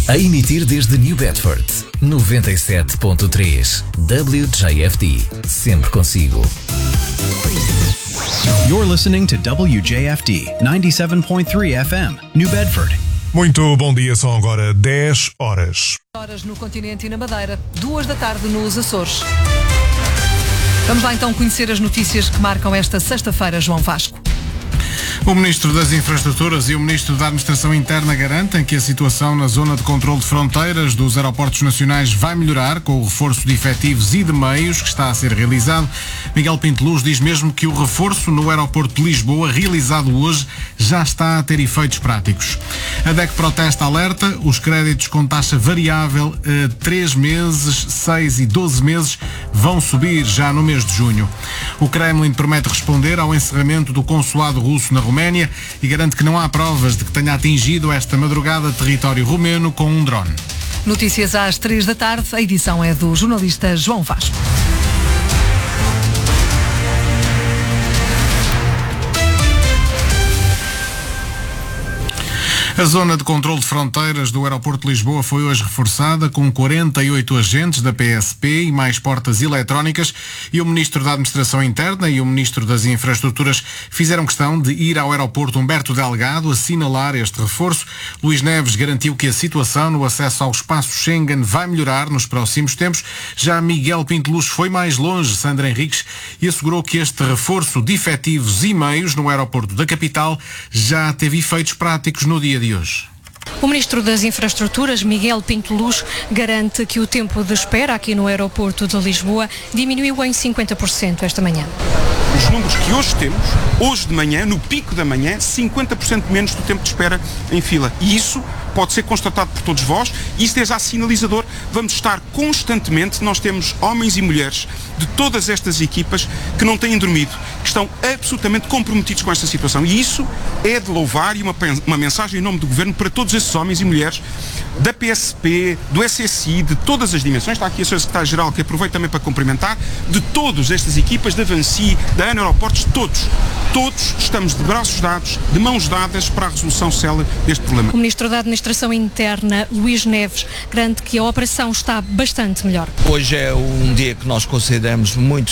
A emitir desde New Bedford, 97.3 WJFD, sempre consigo. You're listening to WJFD 97.3 FM, New Bedford. Muito bom dia, são agora 10 horas. Horas no continente e na Madeira, 2 da tarde nos Açores. Vamos lá então conhecer as notícias que marcam esta sexta-feira, João Vasco. O Ministro das Infraestruturas e o Ministro da Administração Interna garantem que a situação na zona de controle de fronteiras dos aeroportos nacionais vai melhorar com o reforço de efetivos e de meios que está a ser realizado. Miguel Pinteluz diz mesmo que o reforço no aeroporto de Lisboa, realizado hoje, já está a ter efeitos práticos. A DEC Protesta alerta, os créditos com taxa variável a 3 meses, 6 e 12 meses vão subir já no mês de junho. O Kremlin promete responder ao encerramento do consulado russo na Roménia e garante que não há provas de que tenha atingido esta madrugada território romeno com um drone. Notícias às 3 da tarde, a edição é do jornalista João Vasco. A zona de controle de fronteiras do aeroporto de Lisboa foi hoje reforçada com 48 agentes da PSP e mais portas eletrónicas, e o Ministro da Administração Interna e o Ministro das Infraestruturas fizeram questão de ir ao aeroporto Humberto Delgado assinalar este reforço. Luís Neves garantiu que a situação no acesso ao espaço Schengen vai melhorar nos próximos tempos. Já Miguel Pinteluz foi mais longe, Sandra Henriques, e assegurou que este reforço de efetivos e meios no aeroporto da capital já teve efeitos práticos no dia de hoje. O Ministro das Infraestruturas, Miguel Pinteluz, garante que o tempo de espera aqui no aeroporto de Lisboa diminuiu em 50% esta manhã. Os números que hoje temos, hoje de manhã, no pico da manhã, 50% menos do tempo de espera em fila. E isso pode ser constatado por todos vós, e isto é já sinalizador. Vamos estar constantemente, nós temos homens e mulheres de todas estas equipas que não têm dormido, que estão absolutamente comprometidos com esta situação. E isso é de louvar, e uma mensagem em nome do Governo para todos esses homens e mulheres da PSP, do SSI, de todas as dimensões. Está aqui a Sra. Secretária-Geral, que aproveito também para cumprimentar, de todas estas equipas, da Vansi, da ANA Aeroportos, todos estamos de braços dados, de mãos dadas para a resolução célere deste problema. O Ministro da Administração Interna, Luís Neves, garante que a operação está bastante melhor. Hoje é um dia que nós consideramos muito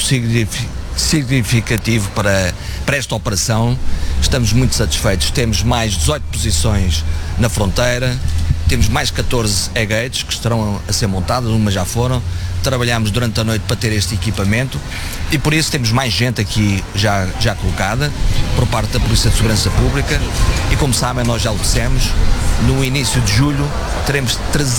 significativo para esta operação. Estamos muito satisfeitos. Temos mais 18 posições na fronteira, temos mais 14 e-gates que estarão a ser montadas, umas já foram. Trabalhámos durante a noite para ter este equipamento e por isso temos mais gente aqui já colocada por parte da Polícia de Segurança Pública, e como sabem, nós já o dissemos, no início de julho teremos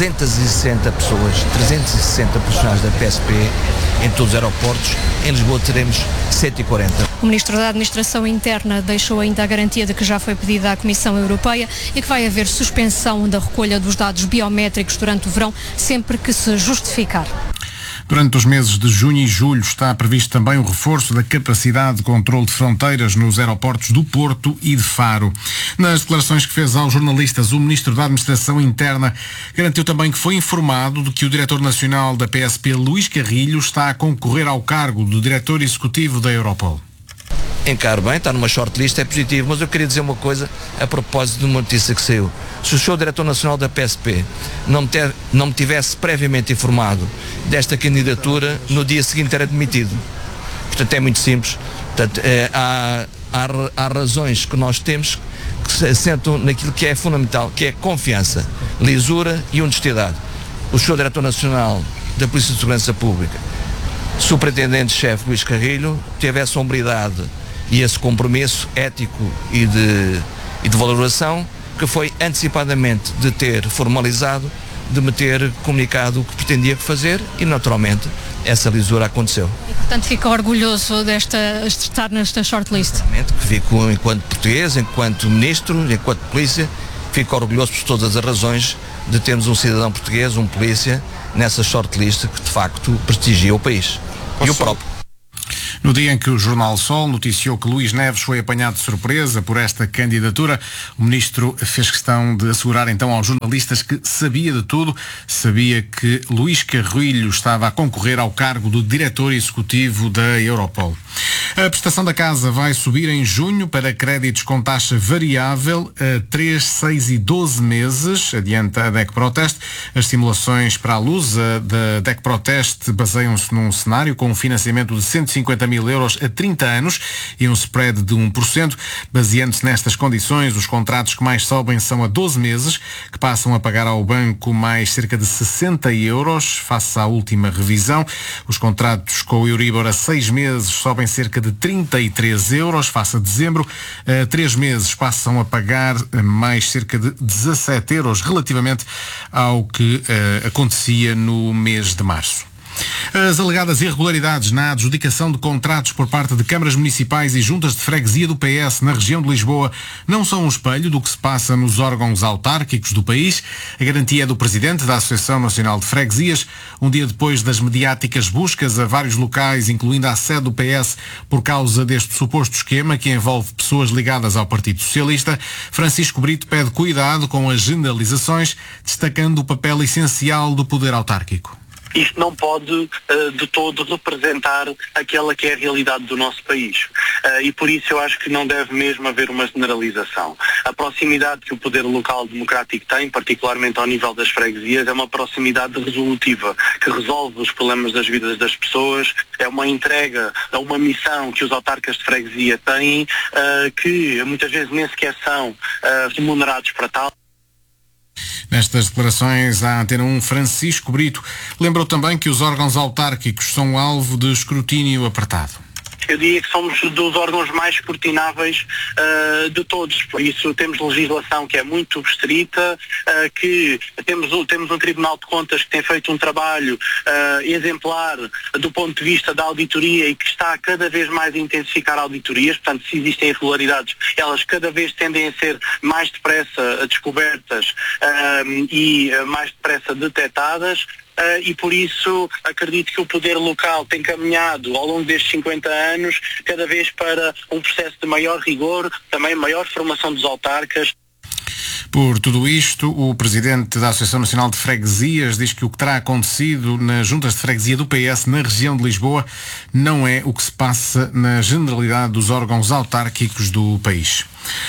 360 pessoas, 360 profissionais da PSP em todos os aeroportos. Em Lisboa teremos 140. O Ministro da Administração Interna deixou ainda a garantia de que já foi pedida à Comissão Europeia e que vai haver suspensão da recolha dos dados biométricos durante o verão, sempre que se justificar. Durante os meses de junho e julho está previsto também o reforço da capacidade de controle de fronteiras nos aeroportos do Porto e de Faro. Nas declarações que fez aos jornalistas, o Ministro da Administração Interna garantiu também que foi informado de que o Diretor Nacional da PSP, Luís Carrilho, está a concorrer ao cargo de Diretor Executivo da Europol. Encaro bem, está numa shortlist, é positivo, mas eu queria dizer uma coisa a propósito de uma notícia que saiu. Se o Sr. Diretor Nacional da PSP não me tivesse previamente informado desta candidatura, no dia seguinte era demitido. Portanto, é muito simples. Portanto, há razões que nós temos que se assentam naquilo que é fundamental, que é confiança, lisura e honestidade. O Sr. Diretor Nacional da Polícia de Segurança Pública, Superintendente-Chefe Luís Carrilho, teve essa hombridade e esse compromisso ético e de valoração, que foi antecipadamente de ter formalizado, de me ter comunicado o que pretendia fazer, e naturalmente essa lisura aconteceu. E, portanto, fica orgulhoso de estar nesta shortlist? Que fico, enquanto português, enquanto ministro, enquanto polícia, fico orgulhoso por todas as razões de termos um cidadão português, um polícia, nessa shortlist que de facto prestigia o país e o próprio. No dia em que o Jornal Sol noticiou que Luís Neves foi apanhado de surpresa por esta candidatura, o ministro fez questão de assegurar então aos jornalistas que sabia de tudo, sabia que Luís Carrilho estava a concorrer ao cargo do diretor executivo da Europol. A prestação da casa vai subir em junho para créditos com taxa variável a 3, 6 e 12 meses, adianta a DEC Proteste. As simulações para a Lusa da DEC Proteste baseiam-se num cenário com um financiamento de 150 mil euros a 30 anos e um spread de 1%. Baseando-se nestas condições, os contratos que mais sobem são a 12 meses, que passam a pagar ao banco mais cerca de 60 euros face à última revisão. Os contratos com o Euribor a 6 meses sobem cerca de 33 euros face a dezembro. A 3 meses passam a pagar mais cerca de 17 euros relativamente ao que acontecia no mês de março. As alegadas irregularidades na adjudicação de contratos por parte de câmaras municipais e juntas de freguesia do PS na região de Lisboa não são um espelho do que se passa nos órgãos autárquicos do país. A garantia é do presidente da Associação Nacional de Freguesias, um dia depois das mediáticas buscas a vários locais, incluindo a sede do PS, por causa deste suposto esquema que envolve pessoas ligadas ao Partido Socialista. Francisco Brito pede cuidado com as generalizações, destacando o papel essencial do poder autárquico. Isto não pode de todo representar aquela que é a realidade do nosso país. E por isso eu acho que não deve mesmo haver uma generalização. A proximidade que o poder local democrático tem, particularmente ao nível das freguesias, é uma proximidade resolutiva, que resolve os problemas das vidas das pessoas, é uma entrega a uma missão que os autarcas de freguesia têm, que muitas vezes nem sequer são remunerados para tal. Nestas declarações à Antena 1, Francisco Brito lembrou também que os órgãos autárquicos são alvo de escrutínio apertado. Eu diria que somos dos órgãos mais escrutináveis de todos. Por isso temos legislação que é muito restrita, que temos um Tribunal de Contas que tem feito um trabalho exemplar do ponto de vista da auditoria e que está cada vez mais a intensificar auditorias. Portanto, se existem irregularidades, elas cada vez tendem a ser mais depressa descobertas e mais depressa detectadas. E por isso acredito que o poder local tem caminhado ao longo destes 50 anos cada vez para um processo de maior rigor, também maior formação dos autarcas. Por tudo isto, o presidente da Associação Nacional de Freguesias diz que o que terá acontecido nas juntas de freguesia do PS na região de Lisboa não é o que se passa na generalidade dos órgãos autárquicos do país.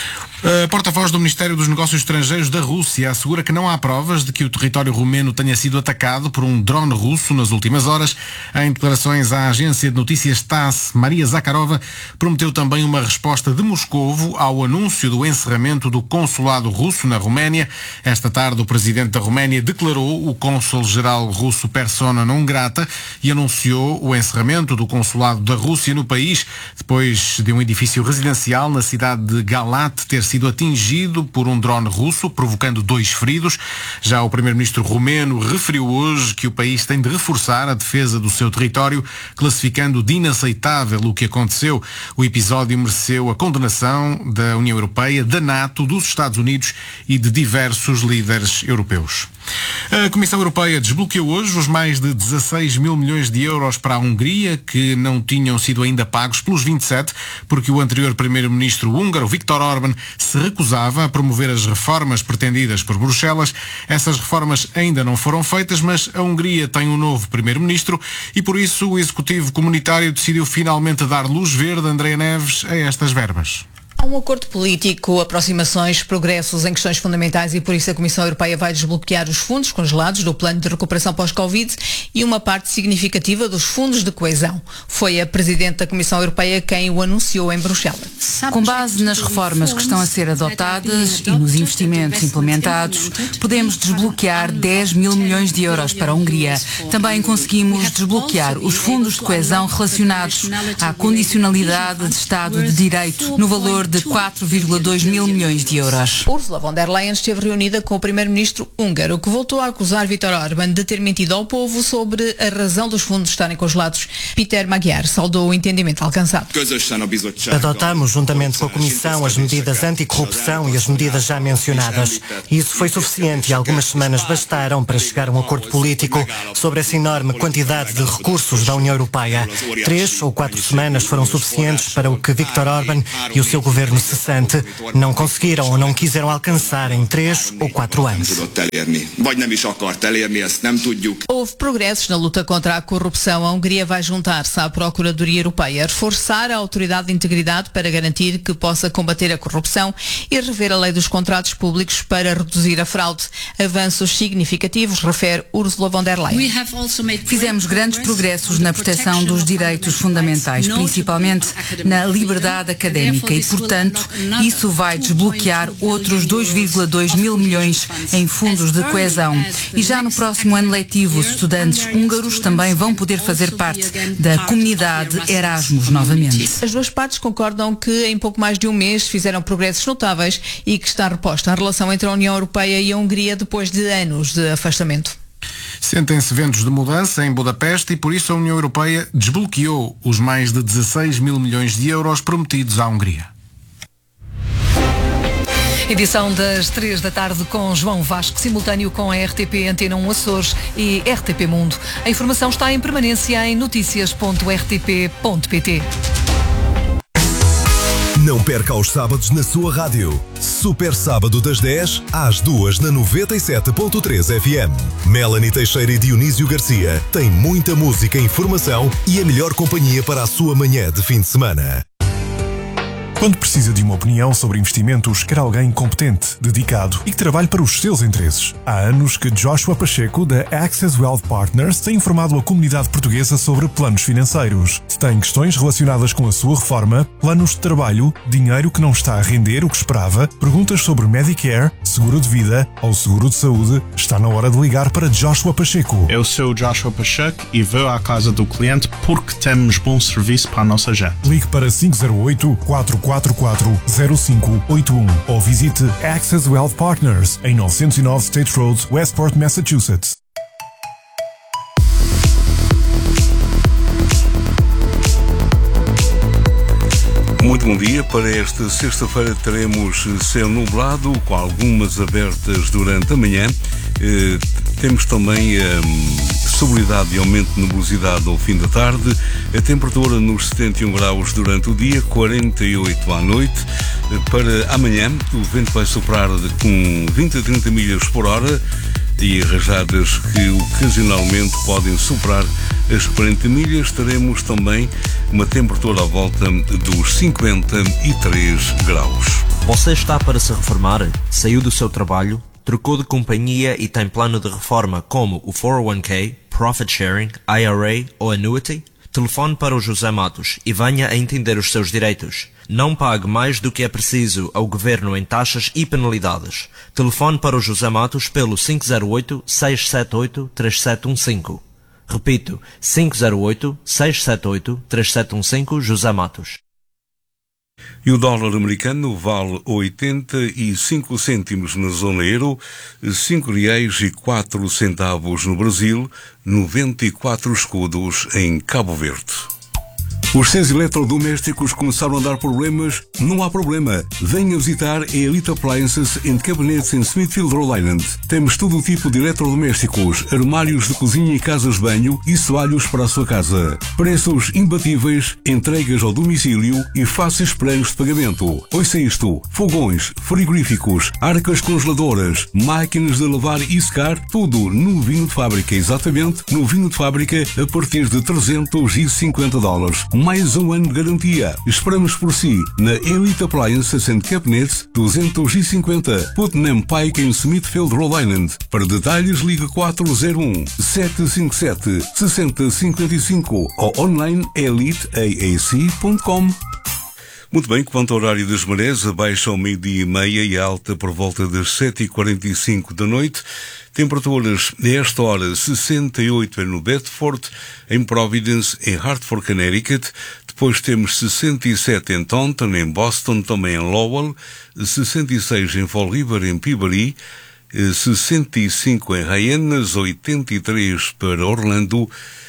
A porta-voz do Ministério dos Negócios Estrangeiros da Rússia assegura que não há provas de que o território romeno tenha sido atacado por um drone russo nas últimas horas. Em declarações à agência de notícias TASS, Maria Zakharova prometeu também uma resposta de Moscovo ao anúncio do encerramento do consulado russo na Roménia. Esta tarde, o presidente da Roménia declarou o cônsul-geral russo persona non grata e anunciou o encerramento do consulado da Rússia no país, depois de um edifício residencial na cidade de Galat ter sido atingido por um drone russo, provocando 2 feridos. Já o primeiro-ministro romeno referiu hoje que o país tem de reforçar a defesa do seu território, classificando de inaceitável o que aconteceu. O episódio mereceu a condenação da União Europeia, da NATO, dos Estados Unidos e de diversos líderes europeus. A Comissão Europeia desbloqueou hoje os mais de 16 mil milhões de euros para a Hungria, que não tinham sido ainda pagos pelos 27, porque o anterior primeiro-ministro húngaro, Viktor Orbán, se recusava a promover as reformas pretendidas por Bruxelas. Essas reformas ainda não foram feitas, mas a Hungria tem um novo primeiro-ministro e por isso o Executivo Comunitário decidiu finalmente dar luz verde, Andréa Neves, a estas verbas. Há um acordo político, aproximações, progressos em questões fundamentais e por isso a Comissão Europeia vai desbloquear os fundos congelados do Plano de Recuperação pós-Covid e uma parte significativa dos fundos de coesão. Foi a Presidente da Comissão Europeia quem o anunciou em Bruxelas. Com base nas reformas que estão a ser adotadas e nos investimentos implementados, podemos desbloquear 10 mil milhões de euros para a Hungria. Também conseguimos desbloquear os fundos de coesão relacionados à condicionalidade de Estado de Direito, no valor valor de 4,2 mil milhões de euros. Ursula von der Leyen esteve reunida com o primeiro-ministro húngaro, que voltou a acusar Viktor Orbán de ter mentido ao povo sobre a razão dos fundos estarem congelados. Peter Magyar saudou o entendimento alcançado. Adotamos, juntamente com a Comissão, as medidas anticorrupção e as medidas já mencionadas. Isso foi suficiente e algumas semanas bastaram para chegar a um acordo político sobre essa enorme quantidade de recursos da União Europeia. 3 ou 4 semanas foram suficientes para o que Viktor Orbán e o seu governo cessante não conseguiram ou não quiseram alcançar em 3 ou 4 anos. Houve progressos na luta contra a corrupção. A Hungria vai juntar-se à Procuradoria Europeia, reforçar a autoridade de integridade para garantir que possa combater a corrupção e rever a lei dos contratos públicos para reduzir a fraude. Avanços significativos, refere Ursula von der Leyen. Fizemos grandes progressos na proteção dos direitos fundamentais, principalmente na liberdade académica e, portanto, isso vai desbloquear outros 2,2 mil milhões em fundos de coesão. E já no próximo ano letivo, os estudantes húngaros também vão poder fazer parte da comunidade Erasmus novamente. As duas partes concordam que em pouco mais de um mês fizeram progressos notáveis e que está reposta a relação entre a União Europeia e a Hungria depois de anos de afastamento. Sentem-se ventos de mudança em Budapeste e por isso a União Europeia desbloqueou os mais de 16 mil milhões de euros prometidos à Hungria. Edição das 3 da tarde com João Vasco, simultâneo com a RTP Antena 1 Açores e RTP Mundo. A informação está em permanência em noticias.rtp.pt. Não perca aos sábados na sua rádio. Super Sábado das 10 às 2 na 97.3 FM. Melanie Teixeira e Dionísio Garcia têm muita música, informação e a melhor companhia para a sua manhã de fim de semana. Quando precisa de uma opinião sobre investimentos, quer alguém competente, dedicado e que trabalhe para os seus interesses. Há anos que Joshua Pacheco, da Access Wealth Partners, tem informado a comunidade portuguesa sobre planos financeiros. Se tem questões relacionadas com a sua reforma, planos de trabalho, dinheiro que não está a render o que esperava, perguntas sobre Medicare, seguro de vida ou seguro de saúde, está na hora de ligar para Joshua Pacheco. Eu sou Joshua Pacheco e vou à casa do cliente porque temos bom serviço para a nossa gente. Ligue para 508-444-0581 ou visite Access Wealth Partners em 909 State Road, Westport, Massachusetts. Muito bom dia. Para esta sexta-feira teremos céu nublado com algumas abertas durante a manhã. Temos também sublimidade e aumento de nebulosidade ao fim da tarde. A temperatura nos 71 graus durante o dia, 48 à noite. Para amanhã o vento vai soprar com 20 a 30 milhas por hora e rajadas que ocasionalmente podem superar as 40 milhas. Teremos também uma temperatura à volta dos 53 graus. Você está para se reformar? Saiu do seu trabalho? Trocou de companhia e tem plano de reforma como o 401k, Profit Sharing, IRA ou Annuity? Telefone para o José Matos e venha a entender os seus direitos. Não pague mais do que é preciso ao Governo em taxas e penalidades. Telefone para o José Matos pelo 508-678-3715. Repito, 508-678-3715, José Matos. E o dólar americano vale 85 cêntimos na zona euro, R$5,04 no Brasil, 94 escudos em Cabo Verde. Os seus eletrodomésticos começaram a dar problemas? Não há problema. Venha visitar a Elite Appliances and Cabinets em Smithfield, Rhode Island. Temos todo o tipo de eletrodomésticos, armários de cozinha e casas de banho e soalhos para a sua casa. Preços imbatíveis, entregas ao domicílio e fáceis planos de pagamento. Ouça isto: fogões, frigoríficos, arcas congeladoras, máquinas de lavar e secar, tudo novinho de fábrica, exatamente novinho de fábrica a partir de $350. Mais um ano de garantia. Esperamos por si na Elite Appliances and Cabinets 250 Putnam Pike em Smithfield, Rhode Island. Para detalhes ligue 401-757-6055 ou online eliteaac.com. Muito bem, quanto ao horário das marés, abaixa ao 12:30 e alta por volta das 7h45 da noite. Temperaturas, nesta hora, 68 no Bedford, em Providence, em Hartford, Connecticut. Depois temos 67 em Taunton, em Boston, também em Lowell, 66 em Fall River, em Peabody, 65 em Hyannis, 83 para Orlando,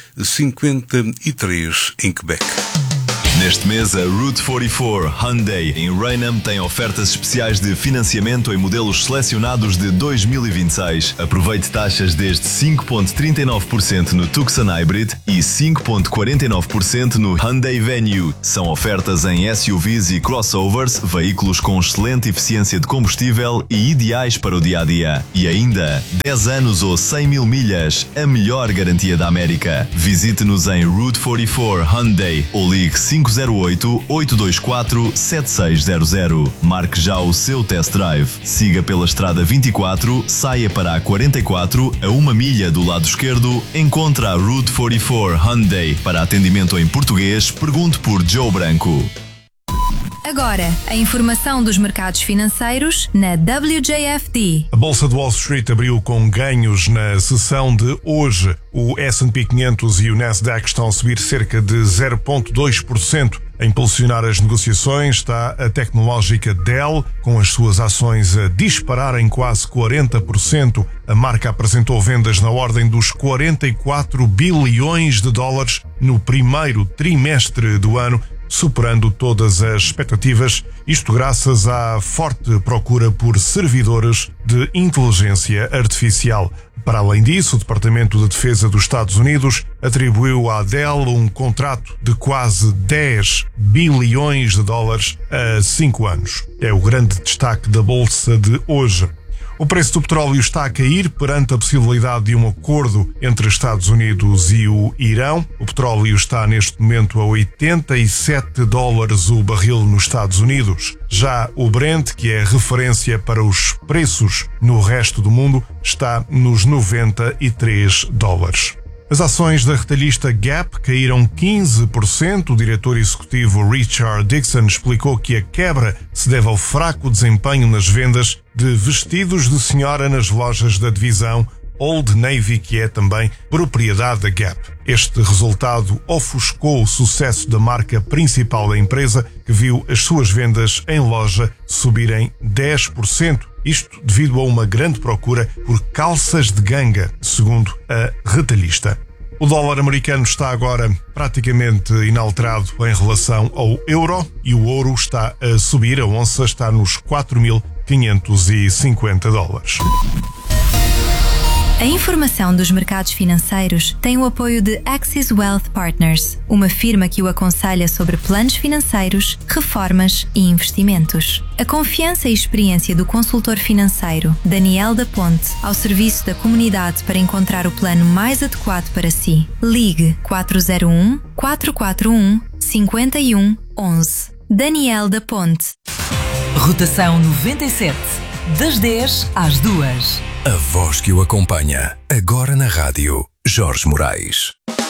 53 em Quebec. Neste mês, a Route 44 Hyundai em Raynham tem ofertas especiais de financiamento em modelos selecionados de 2026. Aproveite taxas desde 5,39% no Tucson Hybrid e 5,49% no Hyundai Venue. São ofertas em SUVs e crossovers, veículos com excelente eficiência de combustível e ideais para o dia-a-dia. E ainda, 10 anos ou 100 mil milhas, a melhor garantia da América. Visite-nos em Route 44 Hyundai ou ligue 508-824-7600. Marque já o seu test drive. Siga pela Estrada 24, saia para a 44, a 1 milha do lado esquerdo, encontra a Route 44 Hyundai. Para atendimento em português, pergunte por Joe Branco. Agora, a informação dos mercados financeiros na WJFD. A Bolsa de Wall Street abriu com ganhos na sessão de hoje. O S&P 500 e o Nasdaq estão a subir cerca de 0,2%. A impulsionar as negociações está a tecnológica Dell, com as suas ações a disparar em quase 40%. A marca apresentou vendas na ordem dos 44 bilhões de dólares no primeiro trimestre do ano, superando todas as expectativas, isto graças à forte procura por servidores de inteligência artificial. Para além disso, o Departamento de Defesa dos Estados Unidos atribuiu à Dell um contrato de quase 10 bilhões de dólares a 5 anos. É o grande destaque da Bolsa de hoje. O preço do petróleo está a cair perante a possibilidade de um acordo entre Estados Unidos e o Irão. O petróleo está neste momento a 87 dólares o barril nos Estados Unidos. Já o Brent, que é referência para os preços no resto do mundo, está nos 93 dólares. As ações da retalhista Gap caíram 15%. O diretor executivo Richard Dixon explicou que a quebra se deve ao fraco desempenho nas vendas de vestidos de senhora nas lojas da divisão Old Navy, que é também propriedade da Gap. Este resultado ofuscou o sucesso da marca principal da empresa, que viu as suas vendas em loja subirem 10%. Isto devido a uma grande procura por calças de ganga, segundo a retalhista. O dólar americano está agora praticamente inalterado em relação ao euro e o ouro está a subir, a onça está nos 4.550 dólares. A informação dos mercados financeiros tem o apoio de Axis Wealth Partners, uma firma que o aconselha sobre planos financeiros, reformas e investimentos. A confiança e experiência do consultor financeiro Daniel da Ponte ao serviço da comunidade para encontrar o plano mais adequado para si. Ligue 401-441-5111. Daniel da Ponte. Rotação 97. Das 10 às 2. A voz que o acompanha. Agora na rádio, Jorge Moraes.